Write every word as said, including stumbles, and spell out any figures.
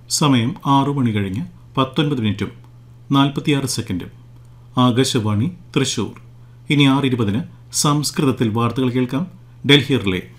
സമയം ആറു മണി കഴിഞ്ഞ് പത്തൊൻപത് മിനിറ്റും നാൽപ്പത്തിയാറ് സെക്കൻഡും. ആകാശവാണി തൃശൂർ. ഇനി ആറ് ഇരുപതിന് സംസ്കൃതത്തിൽ വാർത്തകൾ കേൾക്കാം. ഡൽഹി റിലേ.